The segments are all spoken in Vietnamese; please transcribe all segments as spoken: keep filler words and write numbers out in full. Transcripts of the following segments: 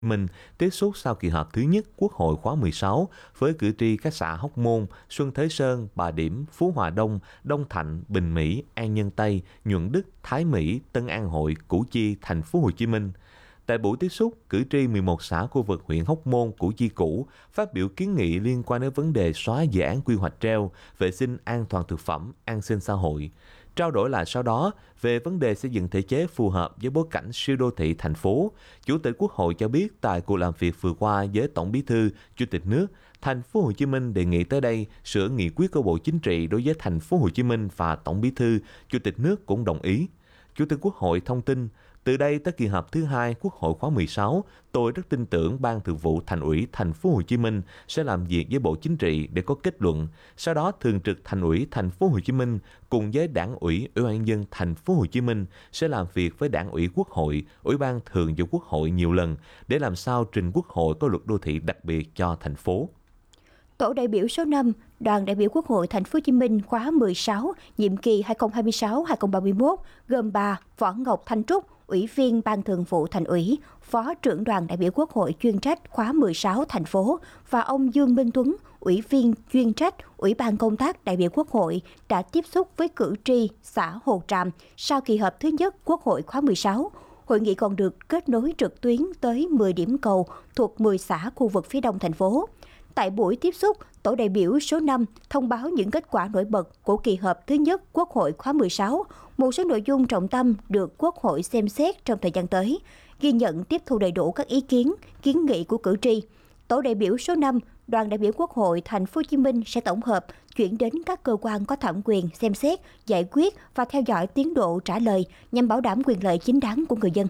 Minh tiếp xúc sau kỳ họp thứ nhất Quốc hội khóa mười sáu với cử tri các xã Hóc Môn, Xuân Thới Sơn, Bà Điểm, Phú Hòa Đông, Đông Thạnh, Bình Mỹ, An Nhân Tây, Nhuận Đức, Thái Mỹ, Tân An Hội, Củ Chi, thành phố Hồ Chí Minh. Tại buổi tiếp xúc, cử tri mười một xã khu vực huyện Hóc Môn, Củ Chi cũ phát biểu kiến nghị liên quan đến vấn đề xóa dự án quy hoạch treo, vệ sinh an toàn thực phẩm, an sinh xã hội. Trao đổi lại sau đó về vấn đề xây dựng thể chế phù hợp với bối cảnh siêu đô thị thành phố, Chủ tịch Quốc hội cho biết tại cuộc làm việc vừa qua với Tổng Bí thư, Chủ tịch nước, thành phố Hồ Chí Minh đề nghị tới đây sửa nghị quyết của Bộ Chính trị đối với thành phố Hồ Chí Minh và Tổng Bí thư, Chủ tịch nước cũng đồng ý. Chủ tịch Quốc hội thông tin, từ đây tới kỳ họp thứ hai Quốc hội khóa mười sáu, tôi rất tin tưởng Ban Thường vụ Thành ủy Thành phố Hồ Chí Minh sẽ làm việc với Bộ Chính trị để có kết luận. Sau đó Thường trực Thành ủy Thành phố Hồ Chí Minh cùng với Đảng ủy Ủy ban nhân dân Thành phố Hồ Chí Minh sẽ làm việc với Đảng ủy Quốc hội, Ủy ban Thường vụ Quốc hội nhiều lần để làm sao trình Quốc hội có luật đô thị đặc biệt cho thành phố. Tổ đại biểu số năm, Đoàn đại biểu Quốc hội Thành phố Hồ Chí Minh khóa mười sáu, nhiệm kỳ hai nghìn không trăm hai mươi sáu đến hai nghìn không trăm ba mươi mốt, gồm bà Võ Ngọc Thanh Trúc, Ủy viên Ban Thường vụ Thành ủy, Phó trưởng Đoàn đại biểu Quốc hội chuyên trách khóa mười sáu thành phố và ông Dương Minh Tuấn, Ủy viên chuyên trách Ủy ban công tác đại biểu Quốc hội đã tiếp xúc với cử tri xã Hồ Tràm sau kỳ họp thứ nhất Quốc hội khóa mười sáu. Hội nghị còn được kết nối trực tuyến tới mười điểm cầu thuộc mười xã khu vực phía đông thành phố. Tại buổi tiếp xúc, tổ đại biểu số năm thông báo những kết quả nổi bật của kỳ họp thứ nhất Quốc hội khóa mười sáu, một số nội dung trọng tâm được Quốc hội xem xét trong thời gian tới, ghi nhận tiếp thu đầy đủ các ý kiến, kiến nghị của cử tri. Tổ đại biểu số năm, Đoàn đại biểu Quốc hội Thành phố Hồ Chí Minh sẽ tổng hợp, chuyển đến các cơ quan có thẩm quyền xem xét, giải quyết và theo dõi tiến độ trả lời nhằm bảo đảm quyền lợi chính đáng của người dân.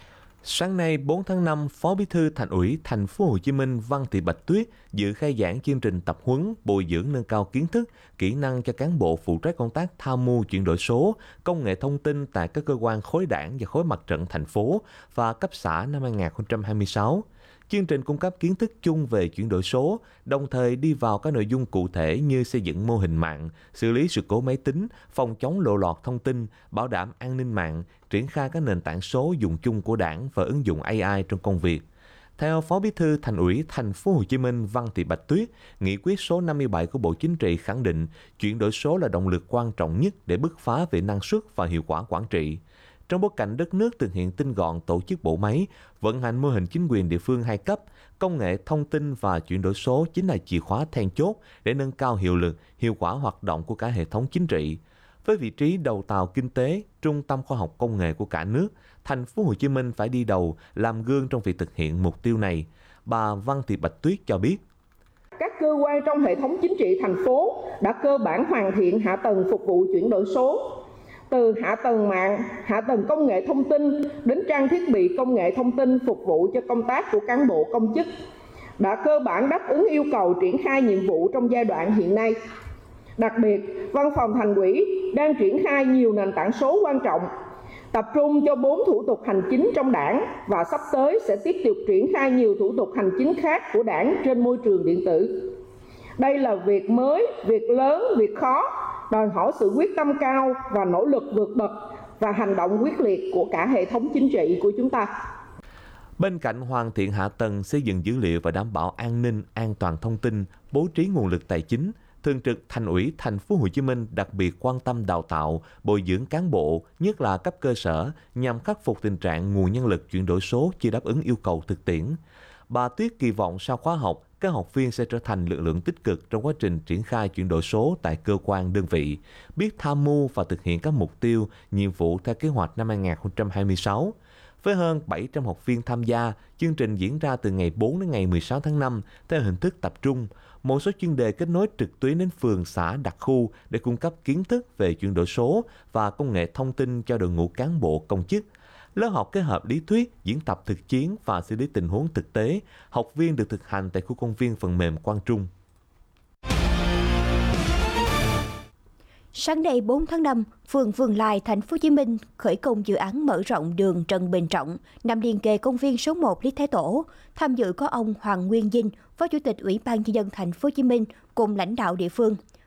Sáng nay bốn tháng năm, Phó Bí thư Thành ủy Thành phố Hồ Chí Minh Văn Thị Bạch Tuyết dự khai giảng chương trình tập huấn bồi dưỡng nâng cao kiến thức, kỹ năng cho cán bộ phụ trách công tác tham mưu chuyển đổi số, công nghệ thông tin tại các cơ quan khối đảng và khối mặt trận thành phố và cấp xã năm hai nghìn không trăm hai mươi sáu. Chương trình cung cấp kiến thức chung về chuyển đổi số, đồng thời đi vào các nội dung cụ thể như xây dựng mô hình mạng, xử lý sự cố máy tính, phòng chống lộ lọt thông tin, bảo đảm an ninh mạng, triển khai các nền tảng số dùng chung của Đảng và ứng dụng a i trong công việc. Theo Phó Bí thư Thành ủy Thành phố Hồ Chí Minh Văn Thị Bạch Tuyết, nghị quyết số năm mươi bảy của Bộ Chính trị khẳng định chuyển đổi số là động lực quan trọng nhất để bứt phá về năng suất và hiệu quả quản trị. Trong bối cảnh đất nước thực hiện tinh gọn tổ chức bộ máy, vận hành mô hình chính quyền địa phương hai cấp, công nghệ thông tin và chuyển đổi số chính là chìa khóa then chốt để nâng cao hiệu lực, hiệu quả hoạt động của cả hệ thống chính trị. Với vị trí đầu tàu kinh tế, trung tâm khoa học công nghệ của cả nước, Thành phố Hồ Chí Minh phải đi đầu, làm gương trong việc thực hiện mục tiêu này. Bà Văn Thị Bạch Tuyết cho biết. Các cơ quan trong hệ thống chính trị thành phố đã cơ bản hoàn thiện hạ tầng phục vụ chuyển đổi số. Từ hạ tầng mạng, hạ tầng công nghệ thông tin đến trang thiết bị công nghệ thông tin phục vụ cho công tác của cán bộ công chức, đã cơ bản đáp ứng yêu cầu triển khai nhiệm vụ trong giai đoạn hiện nay. Đặc biệt, Văn phòng Thành ủy đang triển khai nhiều nền tảng số quan trọng, tập trung cho bốn thủ tục hành chính trong Đảng và sắp tới sẽ tiếp tục triển khai nhiều thủ tục hành chính khác của Đảng trên môi trường điện tử. Đây là việc mới, việc lớn, việc khó, đòi hỏi sự quyết tâm cao và nỗ lực vượt bậc và hành động quyết liệt của cả hệ thống chính trị của chúng ta. Bên cạnh hoàn thiện hạ tầng, xây dựng dữ liệu và đảm bảo an ninh, an toàn thông tin, bố trí nguồn lực tài chính, Thường trực Thành ủy Thành phố Hồ Chí Minh đặc biệt quan tâm đào tạo, bồi dưỡng cán bộ, nhất là cấp cơ sở, nhằm khắc phục tình trạng nguồn nhân lực chuyển đổi số chưa đáp ứng yêu cầu thực tiễn. Bà Tuyết kỳ vọng sau khóa học, các học viên sẽ trở thành lực lượng tích cực trong quá trình triển khai chuyển đổi số tại cơ quan đơn vị, biết tham mưu và thực hiện các mục tiêu, nhiệm vụ theo kế hoạch năm hai nghìn không trăm hai mươi sáu. Với hơn bảy trăm học viên tham gia, chương trình diễn ra từ ngày bốn đến ngày mười sáu tháng năm theo hình thức tập trung. Một số chuyên đề kết nối trực tuyến đến phường, xã, đặc khu để cung cấp kiến thức về chuyển đổi số và công nghệ thông tin cho đội ngũ cán bộ công chức. Lớp học kết hợp lý thuyết, diễn tập thực chiến và xử lý tình huống thực tế. Học viên được thực hành tại khu công viên phần mềm Quang Trung. Sáng nay bốn tháng năm, phường Vườn Lài, Thành phố Hồ Chí Minh khởi công dự án mở rộng đường Trần Bình Trọng nằm liền kề công viên số một Lý Thái Tổ. Tham dự có ông Hoàng Nguyên Dinh, Phó Chủ tịch Ủy ban nhân dân Thành phố Hồ Chí Minh cùng lãnh đạo địa phương.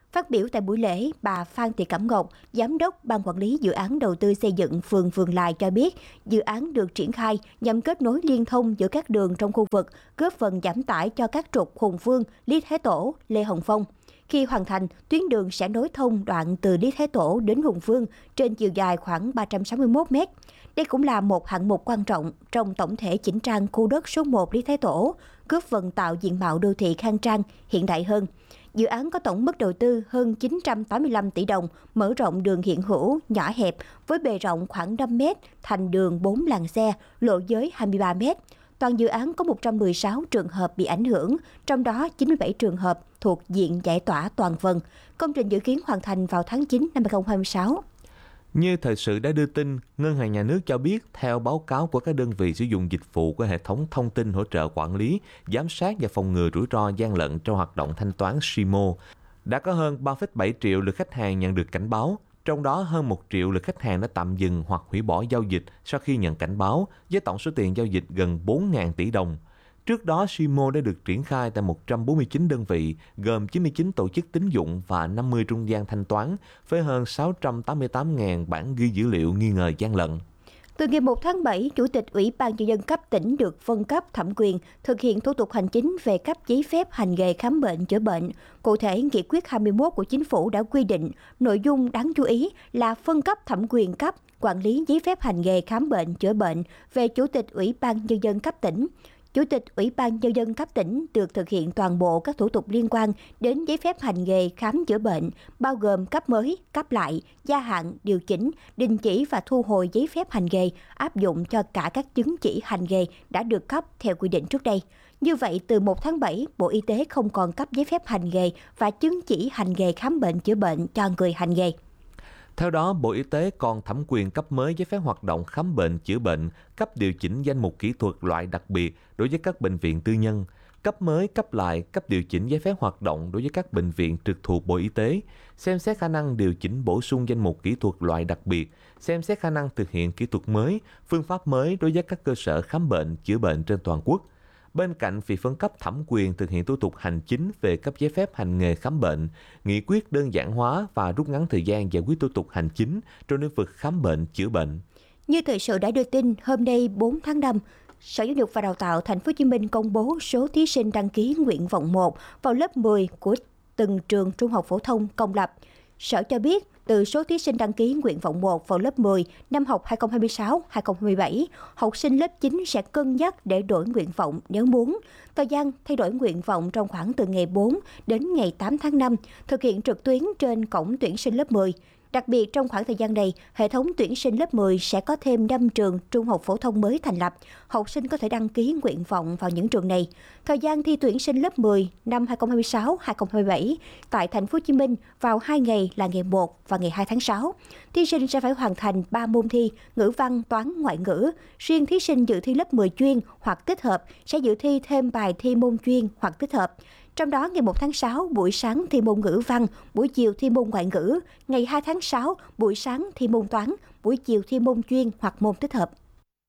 Phát biểu tại buổi lễ, bà Phan Thị Cẩm Ngọc, Giám đốc Ban Quản lý Dự án Đầu tư xây dựng phường Vườn Lài cho biết, dự án được triển khai nhằm kết nối liên thông giữa các đường trong khu vực, góp phần giảm tải cho các trục Hùng Vương, Lý Thái Tổ, Lê Hồng Phong. Khi hoàn thành, tuyến đường sẽ nối thông đoạn từ Lý Thái Tổ đến Hùng Vương trên chiều dài khoảng ba trăm sáu mươi mốt mét. Đây cũng là một hạng mục quan trọng trong tổng thể chỉnh trang khu đất số một Lý Thái Tổ, góp phần tạo diện mạo đô thị khang trang, hiện đại hơn. Dự án có tổng mức đầu tư hơn chín trăm tám mươi lăm tỷ đồng, mở rộng đường hiện hữu nhỏ hẹp với bề rộng khoảng năm mét thành đường bốn làn xe, lộ giới hai mươi ba mét. Toàn dự án có một trăm mười sáu trường hợp bị ảnh hưởng, trong đó chín mươi bảy trường hợp thuộc diện giải tỏa toàn phần. Công trình dự kiến hoàn thành vào tháng chín năm hai không hai sáu. Như thời sự đã đưa tin, Ngân hàng Nhà nước cho biết, theo báo cáo của các đơn vị sử dụng dịch vụ của hệ thống thông tin hỗ trợ quản lý, giám sát và phòng ngừa rủi ro gian lận trong hoạt động thanh toán xê i em o, đã có hơn ba phẩy bảy triệu lượt khách hàng nhận được cảnh báo, trong đó hơn một triệu lượt khách hàng đã tạm dừng hoặc hủy bỏ giao dịch sau khi nhận cảnh báo, với tổng số tiền giao dịch gần bốn nghìn tỷ đồng. Trước đó, xê i em o đã được triển khai tại một trăm bốn mươi chín đơn vị, gồm chín mươi chín tổ chức tín dụng và năm mươi trung gian thanh toán, với hơn sáu trăm tám mươi tám nghìn bản ghi dữ liệu nghi ngờ gian lận. Từ ngày một tháng bảy, Chủ tịch Ủy ban Nhân dân cấp tỉnh được phân cấp thẩm quyền thực hiện thủ tục hành chính về cấp giấy phép hành nghề khám bệnh chữa bệnh. Cụ thể, Nghị quyết hai mươi mốt của Chính phủ đã quy định nội dung đáng chú ý là phân cấp thẩm quyền cấp quản lý giấy phép hành nghề khám bệnh chữa bệnh về Chủ tịch Ủy ban Nhân dân cấp tỉnh. Chủ tịch Ủy ban Nhân dân cấp tỉnh được thực hiện toàn bộ các thủ tục liên quan đến giấy phép hành nghề khám chữa bệnh, bao gồm cấp mới, cấp lại, gia hạn, điều chỉnh, đình chỉ và thu hồi giấy phép hành nghề, áp dụng cho cả các chứng chỉ hành nghề đã được cấp theo quy định trước đây. Như vậy, từ một tháng bảy, Bộ Y tế không còn cấp giấy phép hành nghề và chứng chỉ hành nghề khám bệnh chữa bệnh cho người hành nghề. Theo đó, Bộ Y tế còn thẩm quyền cấp mới giấy phép hoạt động khám bệnh, chữa bệnh, cấp điều chỉnh danh mục kỹ thuật loại đặc biệt đối với các bệnh viện tư nhân, cấp mới, cấp lại, cấp điều chỉnh giấy phép hoạt động đối với các bệnh viện trực thuộc Bộ Y tế, xem xét khả năng điều chỉnh bổ sung danh mục kỹ thuật loại đặc biệt, xem xét khả năng thực hiện kỹ thuật mới, phương pháp mới đối với các cơ sở khám bệnh, chữa bệnh trên toàn quốc. Bên cạnh việc phân cấp thẩm quyền thực hiện thủ tục hành chính về cấp giấy phép hành nghề khám bệnh, nghị quyết đơn giản hóa và rút ngắn thời gian giải quyết thủ tục hành chính trong lĩnh vực khám bệnh, chữa bệnh. Như thời sự đã đưa tin, hôm nay bốn tháng năm, Sở Giáo dục và Đào tạo Thành phố Hồ Chí Minh công bố số thí sinh đăng ký nguyện vọng một vào lớp mười của từng trường trung học phổ thông công lập. Sở cho biết, từ số thí sinh đăng ký nguyện vọng một vào lớp mười năm học hai không hai sáu hai không hai bảy, học sinh lớp chín sẽ cân nhắc để đổi nguyện vọng nếu muốn. Thời gian thay đổi nguyện vọng trong khoảng từ ngày bốn đến ngày tám tháng năm, thực hiện trực tuyến trên cổng tuyển sinh lớp mười. Đặc biệt, trong khoảng thời gian này, hệ thống tuyển sinh lớp mười sẽ có thêm năm trường trung học phổ thông mới thành lập. Học sinh có thể đăng ký nguyện vọng vào những trường này. Thời gian thi tuyển sinh lớp mười năm hai không hai sáu hai không hai bảy tại Thành phố Hồ Chí Minh vào hai ngày là ngày một và ngày hai tháng sáu. Thí sinh sẽ phải hoàn thành ba môn thi: ngữ văn, toán, ngoại ngữ. Riêng thí sinh dự thi lớp mười chuyên hoặc tích hợp sẽ dự thi thêm bài thi môn chuyên hoặc tích hợp. Trong đó, ngày một tháng sáu, buổi sáng thi môn ngữ văn, buổi chiều thi môn ngoại ngữ. Ngày hai tháng sáu, buổi sáng thi môn toán, buổi chiều thi môn chuyên hoặc môn tích hợp.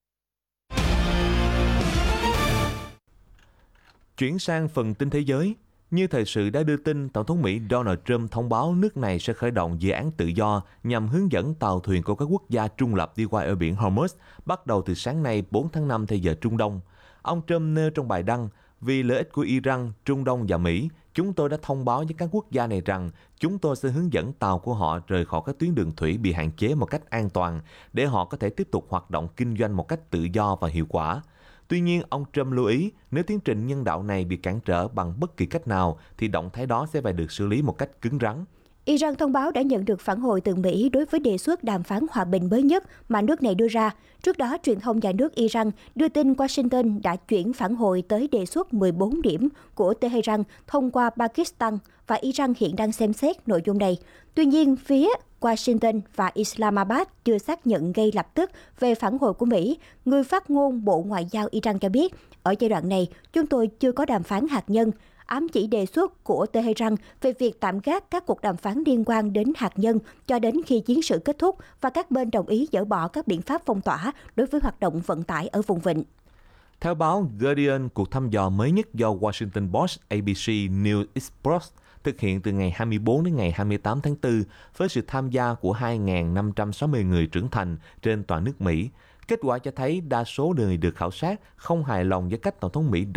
Chuyển sang phần tin thế giới. Như thời sự đã đưa tin, Tổng thống Mỹ Donald Trump thông báo nước này sẽ khởi động dự án tự do nhằm hướng dẫn tàu thuyền của các quốc gia trung lập đi qua eo biển Hormuz bắt đầu từ sáng nay bốn tháng năm theo giờ Trung Đông. Ông Trump nêu trong bài đăng, vì lợi ích của Iran, Trung Đông và Mỹ, chúng tôi đã thông báo với các quốc gia này rằng chúng tôi sẽ hướng dẫn tàu của họ rời khỏi các tuyến đường thủy bị hạn chế một cách an toàn để họ có thể tiếp tục hoạt động kinh doanh một cách tự do và hiệu quả. Tuy nhiên, ông Trump lưu ý nếu tiến trình nhân đạo này bị cản trở bằng bất kỳ cách nào thì động thái đó sẽ phải được xử lý một cách cứng rắn. Iran thông báo đã nhận được phản hồi từ Mỹ đối với đề xuất đàm phán hòa bình mới nhất mà nước này đưa ra. Trước đó, truyền thông nhà nước Iran đưa tin Washington đã chuyển phản hồi tới đề xuất mười bốn điểm của Tehran thông qua Pakistan và Iran hiện đang xem xét nội dung này. Tuy nhiên, phía Washington và Islamabad chưa xác nhận ngay lập tức về phản hồi của Mỹ. Người phát ngôn Bộ Ngoại giao Iran cho biết, ở giai đoạn này, chúng tôi chưa có đàm phán hạt nhân, ám chỉ đề xuất của Tehran về việc tạm gác các cuộc đàm phán liên quan đến hạt nhân cho đến khi chiến sự kết thúc và các bên đồng ý dỡ bỏ các biện pháp phong tỏa đối với hoạt động vận tải ở vùng vịnh. Theo báo Guardian, cuộc thăm dò mới nhất do Washington Post, a bê xê News Express thực hiện từ ngày hai mươi tư đến ngày hai mươi tám tháng tư với sự tham gia của hai nghìn năm trăm sáu mươi người trưởng thành trên toàn nước Mỹ. Kết quả cho thấy đa số người được khảo sát không hài lòng với cách Tổng thống Mỹ